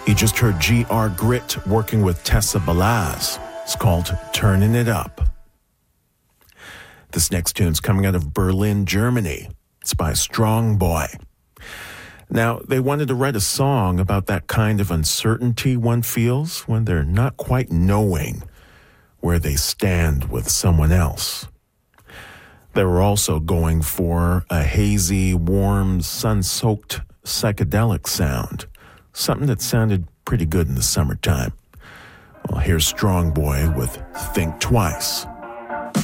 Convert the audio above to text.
You just heard G.R. Grit working with Tessa Balaz. It's called Turning It Up. This next tune's coming out of Berlin, Germany. It's by Strong Boy. Now, they wanted to write a song about that kind of uncertainty one feels when they're not quite knowing where they stand with someone else. They were also going for a hazy, warm, sun-soaked psychedelic sound, something that sounded pretty good in the summertime. Well, here's Strong Boy with Think Twice.